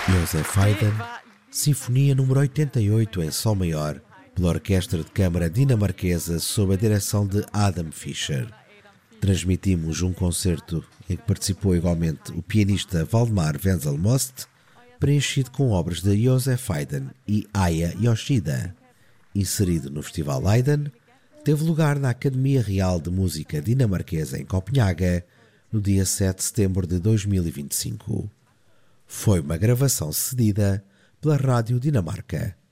Joseph Haydn, Sinfonia número 88 em Sol Maior, pela Orquestra de Câmara Dinamarquesa sob a direção de Adam Fischer. Transmitimos um concerto em que participou igualmente o pianista Valdemar Wenzel-Most, preenchido com obras de Joseph Haydn e Aya Yoshida. Inserido no Festival Haydn, teve lugar na Academia Real de Música Dinamarquesa em Copenhaga, no dia 7 de setembro de 2025. Foi uma gravação cedida pela Rádio Dinamarca.